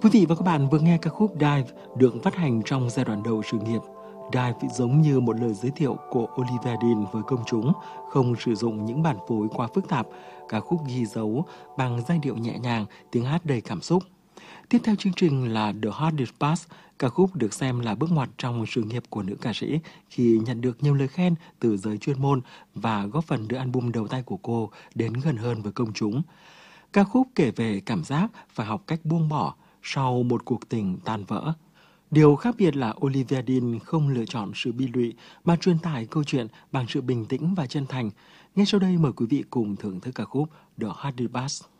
Quý vị và các bạn vừa nghe ca khúc Dive được phát hành trong giai đoạn đầu sự nghiệp. Dive giống như một lời giới thiệu của Olivia Dean với công chúng, không sử dụng những bản phối quá phức tạp, ca khúc ghi dấu bằng giai điệu nhẹ nhàng, tiếng hát đầy cảm xúc. Tiếp theo chương trình là The Hardest Pass, ca khúc được xem là bước ngoặt trong sự nghiệp của nữ ca sĩ khi nhận được nhiều lời khen từ giới chuyên môn và góp phần đưa album đầu tay của cô đến gần hơn với công chúng. Ca khúc kể về cảm giác phải học cách buông bỏ sau một cuộc tình tan vỡ. Điều khác biệt là Olivia Dean không lựa chọn sự bi lụy mà truyền tải câu chuyện bằng sự bình tĩnh và chân thành. Ngay sau đây mời quý vị cùng thưởng thức ca khúc The Hardest Pass.